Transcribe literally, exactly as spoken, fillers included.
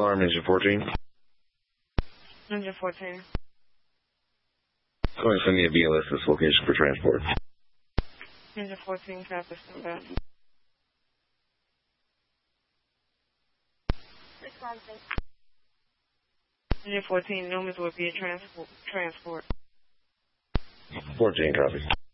Alarm Engine fourteen. Engine fourteen. Go ahead and send me a B L S this location for transport. Engine fourteen, copy, stand by. Engine fourteen, numbers will be a transport. transport. fourteen, copy.